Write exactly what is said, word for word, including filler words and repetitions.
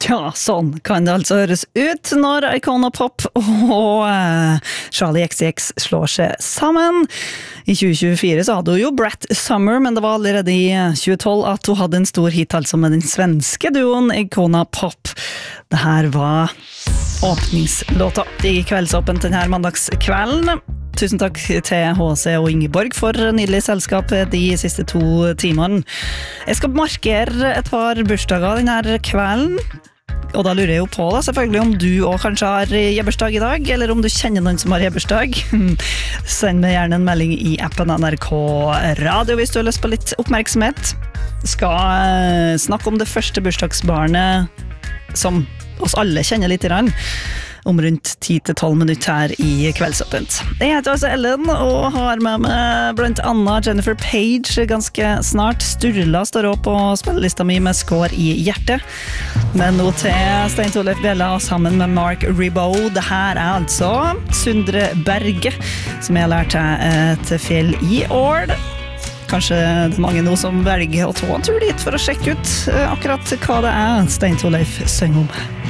Ja, sånn kan det altså høres ut når Icona Pop og Charli X C X slår seg sammen. I tjue tjuefire så hadde hun jo Brat Summer, men det var allerede i tjue tolv at hun hadde en stor hit altså med den svenske duoen Icona Pop. Det her var åpningslåta i Kveldsåpent denne mandagskvelden. Tusen takk til H C og Ingeborg for nydelig selskap de siste to timene. Jeg skal markere et par bursdager denne kvelden. Og da lurer jeg jo på da, selvfølgelig om du også kanskje har jebbursdag i dag, eller om du kjenner noen som har jebbursdag. Send meg gjerne en melding i appen N R K Radio hvis du har lyst på litt oppmerksomhet. Skal snakke om det første bursdagsbarnet som oss alle kjenner litt grann. Om rundt ti til tolv minutter her i Kveldsåpent. Jeg heter altså Ellen og har med meg blant annet Jennifer Page ganske snart. Sturla står opp på spillelista mi med Skår i hjertet. Men nå til Stein Torleif Bjella sammen med Mark Ribot. Det her er altså Sundre Berge, som jeg har lært et fjell i år. Kanskje det er mange nå som velger å ta en tur dit for å sjekke ut akkurat hva det er Stein Torleif synger om.